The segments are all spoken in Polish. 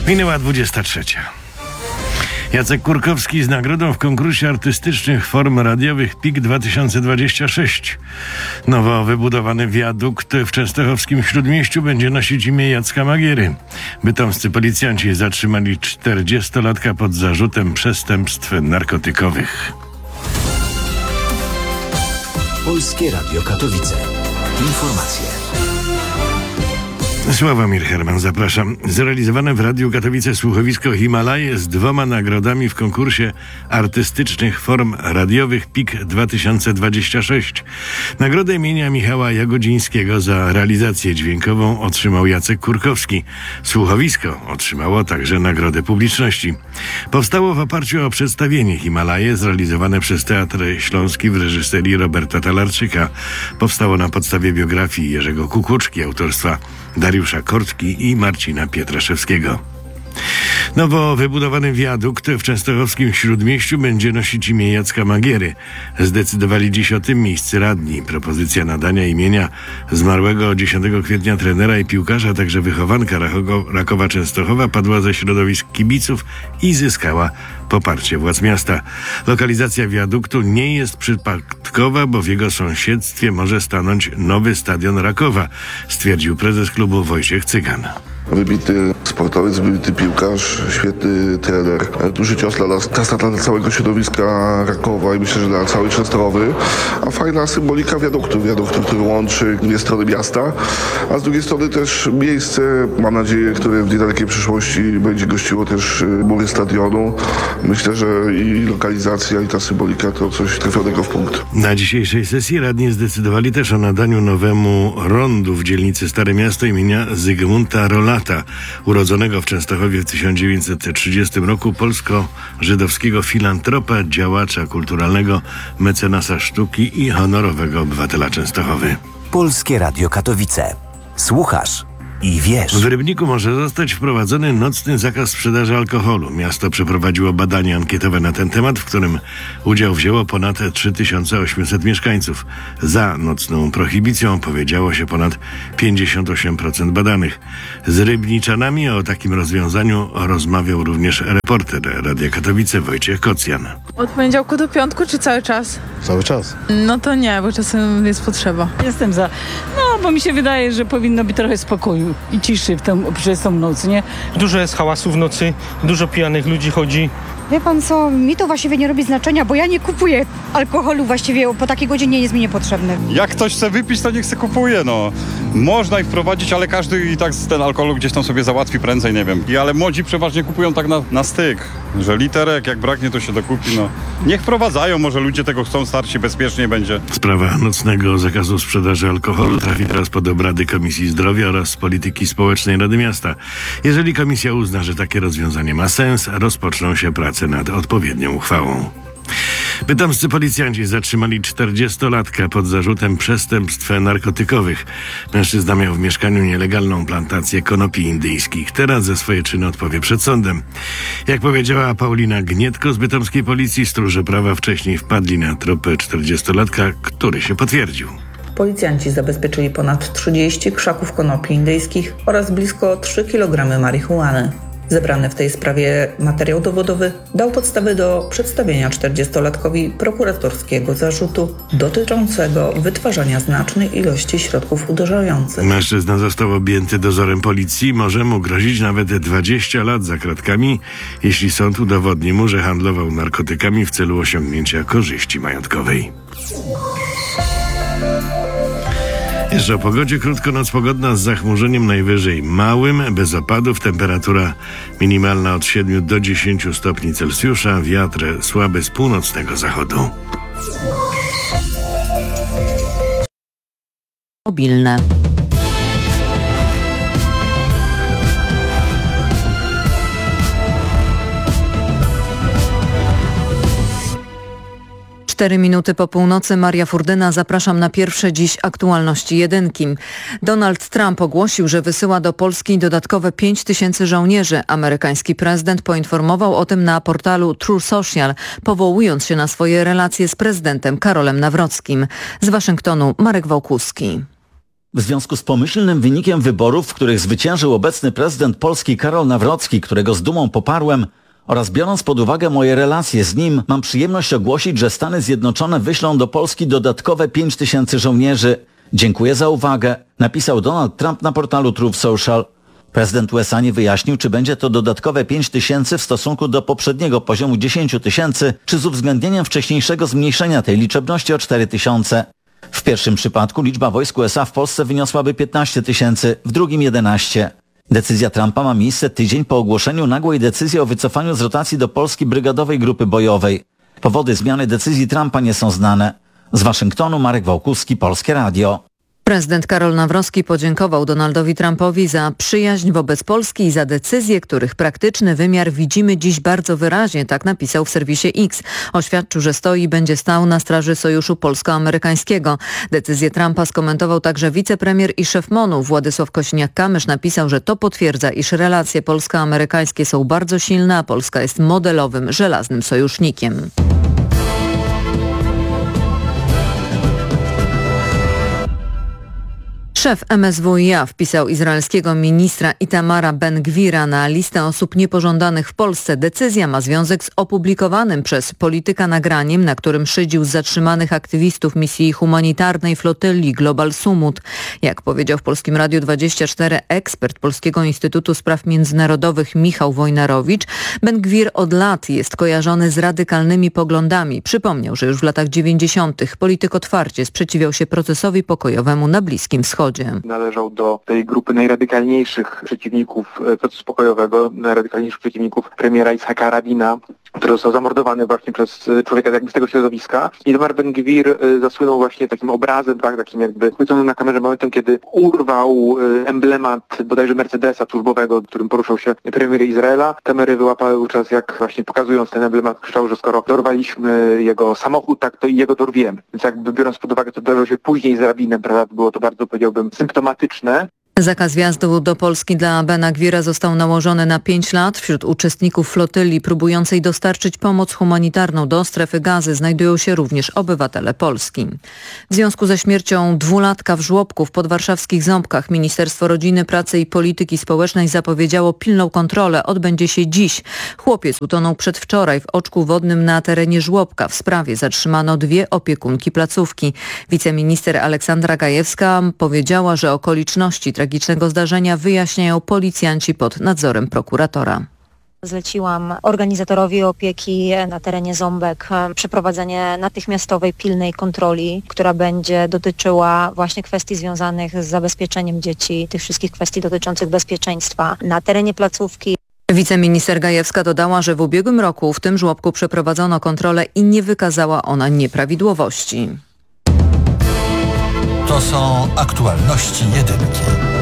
Minęła 23. Jacek Kurkowski z nagrodą w konkursie artystycznych form radiowych PIK 2026. Nowo wybudowany wiadukt w częstochowskim Śródmieściu będzie nosić imię Jacka Magiery. Bytomscy policjanci zatrzymali 40-latka pod zarzutem przestępstw narkotykowych. Polskie Radio Katowice. Informacje. Sławomir Herman, zapraszam. Zrealizowane w Radiu Katowice słuchowisko Himalaje z 2 nagrodami w konkursie artystycznych form radiowych PIK 2026. Nagrodę imienia Michała Jagodzińskiego za realizację dźwiękową otrzymał Jacek Kurkowski. Słuchowisko otrzymało także Nagrodę Publiczności. Powstało w oparciu o przedstawienie Himalaje zrealizowane przez Teatr Śląski w reżyserii Roberta Talarczyka. Powstało na podstawie biografii Jerzego Kukuczki autorstwa Dariusza Kortki i Marcina Pietraszewskiego. Nowo wybudowany wiadukt w częstochowskim Śródmieściu będzie nosić imię Jacka Magiery. Zdecydowali dziś o tym miejscy radni. Propozycja nadania imienia zmarłego 10 kwietnia trenera i piłkarza, także wychowanka Rakowa Częstochowa, padła ze środowisk kibiców i zyskała poparcie władz miasta. Lokalizacja wiaduktu nie jest przypadkowa, bo w jego sąsiedztwie może stanąć nowy stadion Rakowa, stwierdził prezes klubu Wojciech Cygan. Wybitny sportowiec, wybitny piłkarz, świetny trener. Duży cios dla całego środowiska Rakowa i myślę, że dla całej Częstochowy. A fajna symbolika wiaduktu, który łączy dwie strony miasta, a z drugiej strony też miejsce, mam nadzieję, które w niedalekiej przyszłości będzie gościło też mury stadionu. Myślę, że i lokalizacja, i ta symbolika to coś trafionego w punkt. Na dzisiejszej sesji radni zdecydowali też o nadaniu nowemu rondu w dzielnicy Stare Miasto imienia Zygmunta Rolata, urodzonego w Częstochowie w 1930 roku, polsko-żydowskiego filantropa, działacza kulturalnego, mecenasa sztuki i honorowego obywatela Częstochowy. Polskie Radio Katowice. Słuchasz i wiesz. W Rybniku może zostać wprowadzony nocny zakaz sprzedaży alkoholu. Miasto przeprowadziło badanie ankietowe na ten temat, w którym udział wzięło ponad 3800 mieszkańców. Za nocną prohibicją opowiedziało się ponad 58% badanych. Z rybniczanami o takim rozwiązaniu rozmawiał również reporter Radia Katowice Wojciech Kocjan. Od poniedziałku do piątku czy cały czas? Cały czas. No to nie, bo czasem jest potrzeba. Jestem za. No, bo mi się wydaje, że powinno być trochę spokoju i ciszy przez tą noc, nie? Dużo jest hałasu w nocy, dużo pijanych ludzi chodzi. Wie pan co, mi to właściwie nie robi znaczenia, bo ja nie kupuję alkoholu właściwie, po takiej godzinie jest mi niepotrzebny. Jak ktoś chce wypić, to niech se kupuje, no. Można ich wprowadzić, ale każdy i tak ten alkohol gdzieś tam sobie załatwi prędzej, nie wiem. Ale młodzi przeważnie kupują tak na styk, że literek, jak braknie, to się dokupi, no. Niech wprowadzają, może ludzie tego chcą, starsi, bezpiecznie będzie. Sprawa nocnego zakazu sprzedaży alkoholu trafi teraz pod obrady Komisji Zdrowia oraz Polityki Społecznej Rady Miasta. Jeżeli komisja uzna, że takie rozwiązanie ma sens, rozpoczną się prace nad odpowiednią uchwałą. Bytomscy policjanci zatrzymali 40-latka pod zarzutem przestępstw narkotykowych. Mężczyzna miał w mieszkaniu nielegalną plantację konopi indyjskich. Teraz za swoje czyny odpowie przed sądem. Jak powiedziała Paulina Gnietko z bytomskiej policji, stróże prawa wcześniej wpadli na tropy 40-latka, który się potwierdził. Policjanci zabezpieczyli ponad 30 krzaków konopi indyjskich oraz blisko 3 kg marihuany. Zebrany w tej sprawie materiał dowodowy dał podstawy do przedstawienia 40-latkowi prokuratorskiego zarzutu dotyczącego wytwarzania znacznej ilości środków uderzających. Mężczyzna został objęty dozorem policji. Może mu grozić nawet 20 lat za kratkami, jeśli sąd udowodni mu, że handlował narkotykami w celu osiągnięcia korzyści majątkowej. Jeszcze o pogodzie. Krótko noc pogodna z zachmurzeniem najwyżej małym, bez opadów. Temperatura minimalna od 7 do 10 stopni Celsjusza. Wiatr słaby z północnego zachodu. Mobilne. 4 minuty po północy. Maria Furdyna, zapraszam na pierwsze dziś aktualności jedynki. Donald Trump ogłosił, że wysyła do Polski dodatkowe 5000 żołnierzy. Amerykański prezydent poinformował o tym na portalu True Social, powołując się na swoje relacje z prezydentem Karolem Nawrockim. Z Waszyngtonu Marek Wałkuski. W związku z pomyślnym wynikiem wyborów, w których zwyciężył obecny prezydent Polski Karol Nawrocki, którego z dumą poparłem, oraz biorąc pod uwagę moje relacje z nim, mam przyjemność ogłosić, że Stany Zjednoczone wyślą do Polski dodatkowe 5 tysięcy żołnierzy. Dziękuję za uwagę, napisał Donald Trump na portalu Truth Social. Prezydent USA nie wyjaśnił, czy będzie to dodatkowe 5 tysięcy w stosunku do poprzedniego poziomu 10 tysięcy, czy z uwzględnieniem wcześniejszego zmniejszenia tej liczebności o 4 tysiące. W pierwszym przypadku liczba wojsk USA w Polsce wyniosłaby 15 tysięcy, w drugim 11. Decyzja Trumpa ma miejsce tydzień po ogłoszeniu nagłej decyzji o wycofaniu z rotacji do Polski brygadowej grupy bojowej. Powody zmiany decyzji Trumpa nie są znane. Z Waszyngtonu Marek Wałkuski, Polskie Radio. Prezydent Karol Nawrocki podziękował Donaldowi Trumpowi za przyjaźń wobec Polski i za decyzje, których praktyczny wymiar widzimy dziś bardzo wyraźnie, tak napisał w serwisie X. Oświadczył, że stoi i będzie stał na straży sojuszu polsko-amerykańskiego. Decyzję Trumpa skomentował także wicepremier i szef MON-u Władysław Kosiniak-Kamysz. Napisał, że to potwierdza, iż relacje polsko-amerykańskie są bardzo silne, a Polska jest modelowym, żelaznym sojusznikiem. Szef MSWiA wpisał izraelskiego ministra Itamara Ben-Gvira na listę osób niepożądanych w Polsce. Decyzja ma związek z opublikowanym przez polityka nagraniem, na którym szydził z zatrzymanych aktywistów misji humanitarnej flotyli Global Sumut. Jak powiedział w Polskim Radiu 24 ekspert Polskiego Instytutu Spraw Międzynarodowych Michał Wojnarowicz, Ben-Gvir od lat jest kojarzony z radykalnymi poglądami. Przypomniał, że już w latach 90. polityk otwarcie sprzeciwiał się procesowi pokojowemu na Bliskim Wschodzie. Należał do tej grupy najradykalniejszych przeciwników procesu pokojowego, najradykalniejszych przeciwników premiera Itzhaka Rabina, który został zamordowany właśnie przez człowieka z tego środowiska. Itamar Ben-Gvir zasłynął właśnie takim obrazem, tak, takim jakby chwyconym na kamerze momentem, kiedy urwał emblemat bodajże Mercedesa służbowego, którym poruszał się premier Izraela. Kamery wyłapały wówczas, jak właśnie pokazując ten emblemat, krzyczał, że skoro dorwaliśmy jego samochód, tak to i jego dorwiemy. Więc jakby biorąc pod uwagę, co zdarzyło się później z Rabinem, prawda, było to bardzo, powiedziałbym, symptomatyczne. Zakaz wjazdu do Polski dla Bena Gwira został nałożony na 5 lat. Wśród uczestników flotyli próbującej dostarczyć pomoc humanitarną do strefy Gazy znajdują się również obywatele Polski. W związku ze śmiercią dwulatka w żłobku w podwarszawskich Ząbkach Ministerstwo Rodziny, Pracy i Polityki Społecznej zapowiedziało pilną kontrolę. Odbędzie się dziś. Chłopiec utonął przedwczoraj w oczku wodnym na terenie żłobka. W sprawie zatrzymano 2 opiekunki placówki. Wiceminister Aleksandra Gajewska powiedziała, że okoliczności tragicznego zdarzenia wyjaśniają policjanci pod nadzorem prokuratora. Zleciłam organizatorowi opieki na terenie Ząbek przeprowadzenie natychmiastowej, pilnej kontroli, która będzie dotyczyła właśnie kwestii związanych z zabezpieczeniem dzieci, tych wszystkich kwestii dotyczących bezpieczeństwa na terenie placówki. Wiceminister Gajewska dodała, że w ubiegłym roku w tym żłobku przeprowadzono kontrolę i nie wykazała ona nieprawidłowości. To są aktualności jedynki.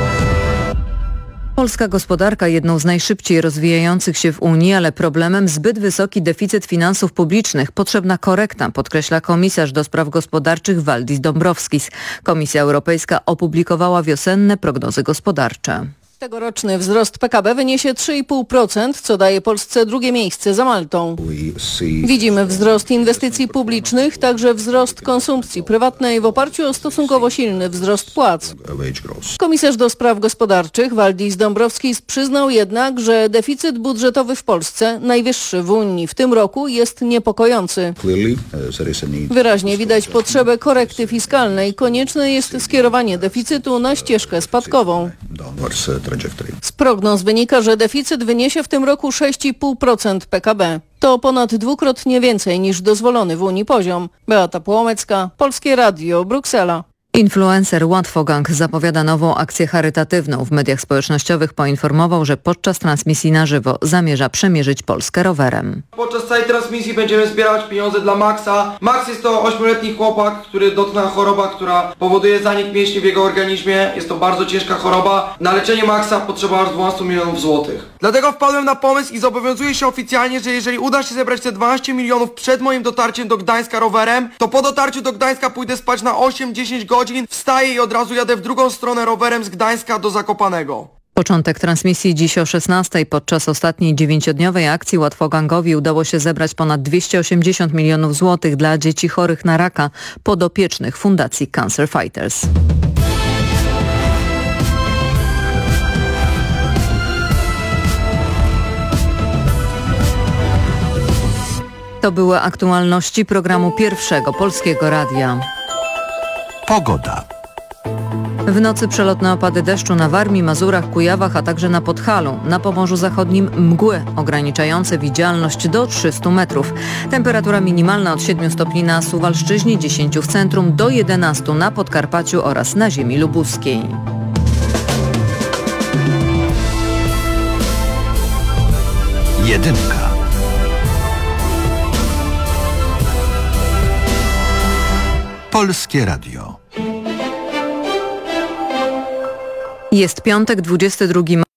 Polska gospodarka jedną z najszybciej rozwijających się w Unii, ale problemem zbyt wysoki deficyt finansów publicznych. Potrzebna korekta, podkreśla komisarz do spraw gospodarczych Valdis Dombrovskis. Komisja Europejska opublikowała wiosenne prognozy gospodarcze. Tegoroczny wzrost PKB wyniesie 3,5%, co daje Polsce drugie miejsce za Maltą. Widzimy wzrost inwestycji publicznych, także wzrost konsumpcji prywatnej w oparciu o stosunkowo silny wzrost płac. Komisarz do spraw gospodarczych Valdis Dombrovskis przyznał jednak, że deficyt budżetowy w Polsce, najwyższy w Unii w tym roku, jest niepokojący. Wyraźnie widać potrzebę korekty fiskalnej. Konieczne jest skierowanie deficytu na ścieżkę spadkową. Z prognoz wynika, że deficyt wyniesie w tym roku 6,5% PKB. To ponad 2-krotnie więcej niż dozwolony w Unii poziom. Beata Płomecka, Polskie Radio, Bruksela. Influencer Łatwogang zapowiada nową akcję charytatywną. W mediach społecznościowych poinformował, że podczas transmisji na żywo zamierza przemierzyć Polskę rowerem. Podczas całej transmisji będziemy zbierać pieniądze dla Maxa. Max jest to 8-letni chłopak, który dotknęła choroba, która powoduje zanik mięśni w jego organizmie. Jest to bardzo ciężka choroba. Na leczenie Maxa potrzeba aż 12 milionów złotych. Dlatego wpadłem na pomysł i zobowiązuję się oficjalnie, że jeżeli uda się zebrać te 12 milionów przed moim dotarciem do Gdańska rowerem, to po dotarciu do Gdańska pójdę spać na 8-10 godzin, wstaję i od razu jadę w drugą stronę rowerem z Gdańska do Zakopanego. Początek transmisji dziś o 16:00. Podczas ostatniej 9-dniowej akcji Łatwogangowi udało się zebrać ponad 280 milionów złotych dla dzieci chorych na raka, podopiecznych Fundacji Cancer Fighters. To były aktualności programu Pierwszego Polskiego Radia. Pogoda. W nocy przelotne opady deszczu na Warmii, Mazurach, Kujawach, a także na Podhalu. Na Pomorzu Zachodnim mgły ograniczające widzialność do 300 metrów. Temperatura minimalna od 7 stopni na Suwalszczyźnie, 10 w centrum, do 11 na Podkarpaciu oraz na ziemi lubuskiej. Jedynka. Polskie Radio. Jest piątek, 22